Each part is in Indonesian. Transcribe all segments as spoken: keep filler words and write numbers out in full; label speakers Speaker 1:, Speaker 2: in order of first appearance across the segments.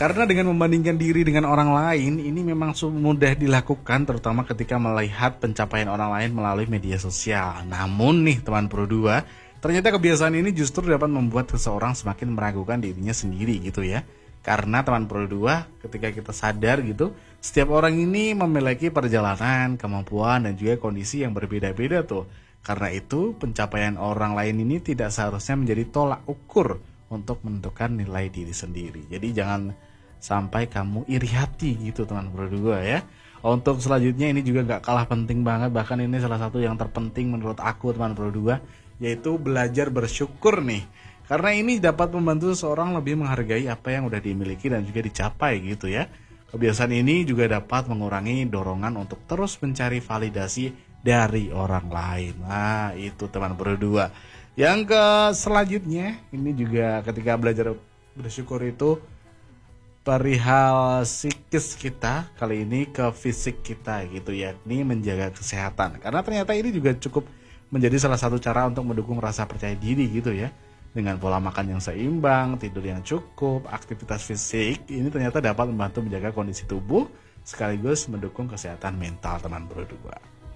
Speaker 1: Karena dengan membandingkan diri dengan orang lain, ini memang mudah dilakukan terutama ketika melihat pencapaian orang lain melalui media sosial. Namun nih teman Pro dua, ternyata kebiasaan ini justru dapat membuat seseorang semakin meragukan dirinya sendiri gitu ya. Karena teman Pro dua, ketika kita sadar gitu, setiap orang ini memiliki perjalanan, kemampuan, dan juga kondisi yang berbeda-beda tuh. Karena itu, pencapaian orang lain ini tidak seharusnya menjadi tolak ukur untuk menentukan nilai diri sendiri. Jadi jangan sampai kamu iri hati gitu teman Pro dua ya. Untuk selanjutnya ini juga gak kalah penting banget, bahkan ini salah satu yang terpenting menurut aku teman Pro dua, yaitu belajar bersyukur nih. Karena ini dapat membantu seseorang lebih menghargai apa yang udah dimiliki dan juga dicapai gitu ya. Kebiasaan ini juga dapat mengurangi dorongan untuk terus mencari validasi dari orang lain. Nah itu teman Pro dua. Yang ke selanjutnya ini juga ketika belajar bersyukur itu perihal psikis kita, kali ini ke fisik kita gitu ya, yakni menjaga kesehatan. Karena ternyata ini juga cukup menjadi salah satu cara untuk mendukung rasa percaya diri gitu ya. Dengan pola makan yang seimbang, tidur yang cukup, aktivitas fisik, ini ternyata dapat membantu menjaga kondisi tubuh sekaligus mendukung kesehatan mental teman Pro dua.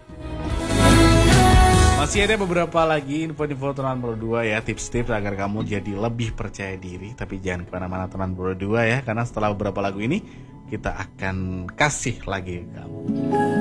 Speaker 1: Masih ada beberapa lagi info-info teman Pro dua ya, tips-tips agar kamu jadi lebih percaya diri. Tapi jangan kemana-mana teman Pro dua ya, karena setelah beberapa lagu ini kita akan kasih lagi ke kamu.